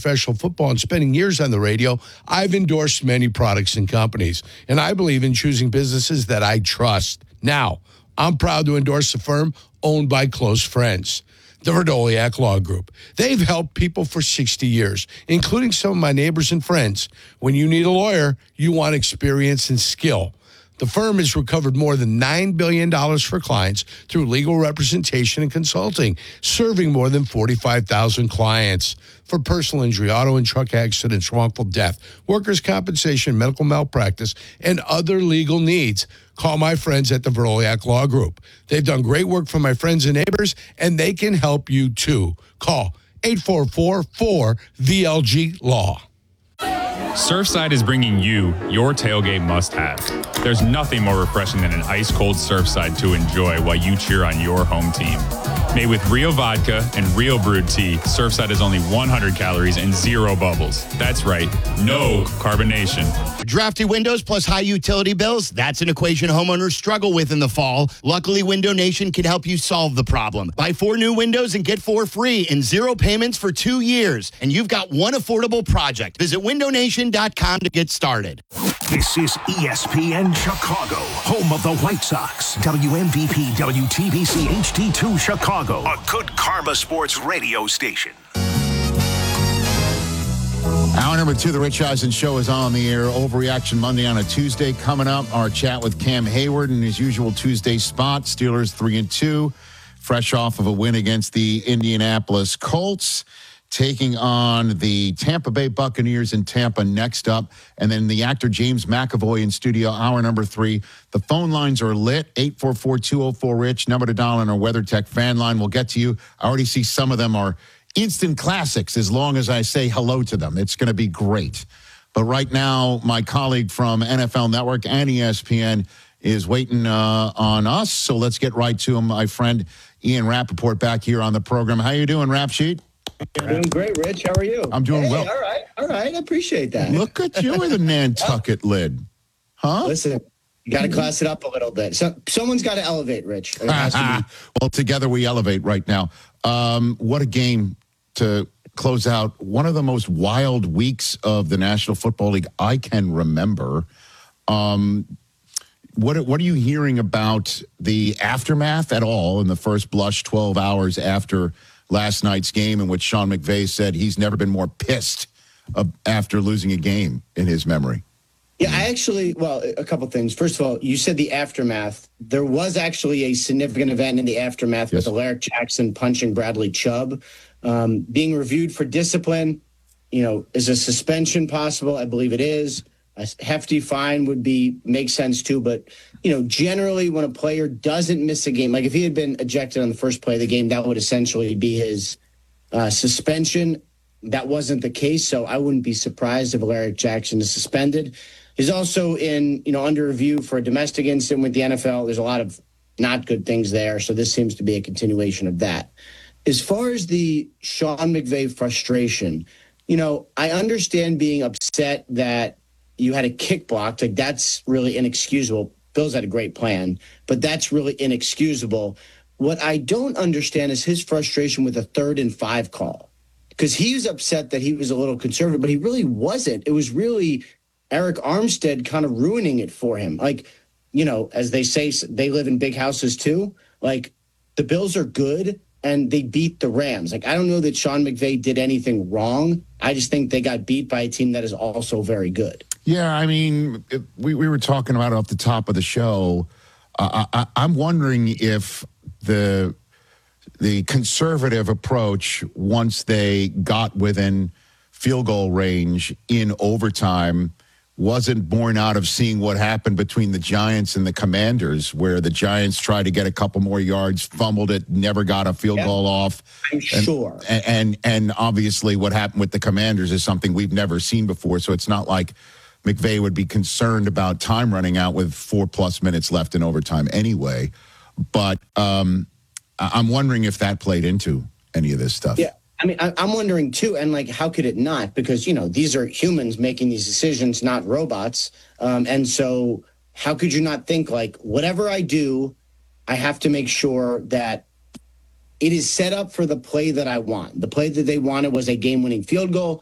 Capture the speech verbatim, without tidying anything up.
professional football and spending years on the radio, I've endorsed many products and companies, and I believe in choosing businesses that I trust. Now, I'm proud to endorse a firm owned by close friends, the Verdoliak Law Group. They've helped people for sixty years, including some of my neighbors and friends. When you need a lawyer, you want experience and skill. The firm has recovered more than nine billion dollars for clients through legal representation and consulting, serving more than forty-five thousand clients for personal injury, auto and truck accidents, wrongful death, workers' compensation, medical malpractice, and other legal needs. Call my friends at the Verdoliak Law Group. They've done great work for my friends and neighbors, and they can help you too. Call eight four four, four V L G Law. Surfside is bringing you your tailgate must-have. There's nothing more refreshing than an ice-cold Surfside to enjoy while you cheer on your home team. Made with real vodka and real brewed tea, Surfside is only one hundred calories and zero bubbles. That's right, no carbonation. Drafty windows plus high utility bills, that's an equation homeowners struggle with in the fall. Luckily, Window Nation can help you solve the problem. Buy four new windows and get four free in zero payments for two years. And you've got one affordable project. Visit window nation dot com to get started. This is E S P N Chicago, home of the White Sox. W M V P W T B C H D two Chicago, a good Karma Sports radio station. Hour number two of the Rich Eisen Show is on the air. Overreaction Monday on a Tuesday. Coming up, our chat with Cam Hayward in his usual Tuesday spot. Steelers three and two, fresh off of a win against the Indianapolis Colts, taking on the Tampa Bay Buccaneers in Tampa next up. And then the actor James McAvoy in studio, hour number three. The phone lines are lit, eight four four, two oh four, RICH, number to dial on our WeatherTech fan line. We'll get to you. I already see some of them are instant classics as long as I say hello to them. It's going to be great. But right now, my colleague from N F L Network and E S P N is waiting uh, on us. So let's get right to him. My friend Ian Rappaport back here on the program. How you doing, Rap Sheet? I'm doing great, Rich. How are you? I'm doing hey, well. All right. All right. I appreciate that. Look at you with a Nantucket lid. Huh? Listen, you got to class it up a little bit. So someone's got to elevate, Rich. It has to be. Well, together we elevate right now. Um, what a game to close out one of the most wild weeks of the National Football League I can remember. Um, what what are you hearing about the aftermath at all in the first blush twelve hours after last night's game, in which Sean McVay said he's never been more pissed uh, after losing a game in his memory? Yeah, I actually, well, a couple things. First of all, you said the aftermath. There was actually a significant event in the aftermath yes. with Alaric Jackson punching Bradley Chubb. Um, being reviewed for discipline, you know, is a suspension possible? I believe it is. A hefty fine would be make sense too. But, you know, generally when a player doesn't miss a game, like if he had been ejected on the first play of the game, that would essentially be his uh, suspension. That wasn't the case. So I wouldn't be surprised if Alaric Jackson is suspended. He's also in, you know, under review for a domestic incident with the N F L. There's a lot of not good things there. So this seems to be a continuation of that. As far as the Sean McVay frustration, you know, I understand being upset that you had a kick blocked. Like, that's really inexcusable. Bills had a great plan, but that's really inexcusable. What I don't understand is his frustration with a third and five call, because he was upset that he was a little conservative, but he really wasn't. It was really Eric Armstead kind of ruining it for him. Like, you know, as they say, they live in big houses too. Like, the Bills are good, and they beat the Rams. Like, I don't know that Sean McVay did anything wrong. I just think they got beat by a team that is also very good. Yeah, I mean, we, we were talking about it off the top of the show. Uh, I, I'm wondering if the the conservative approach, once they got within field goal range in overtime, wasn't born out of seeing what happened between the Giants and the Commanders, where the Giants tried to get a couple more yards, fumbled it, never got a field yeah, goal off. I'm and, sure. And, and and obviously what happened with the Commanders is something we've never seen before, so it's not like McVay would be concerned about time running out with four-plus minutes left in overtime anyway. But um, I'm wondering if that played into any of this stuff. Yeah. I mean, I, I'm wondering, too, and, like, how could it not? Because, you know, these are humans making these decisions, not robots. Um, and so how could you not think, like, whatever I do, I have to make sure that it is set up for the play that I want. The play that they wanted was a game-winning field goal.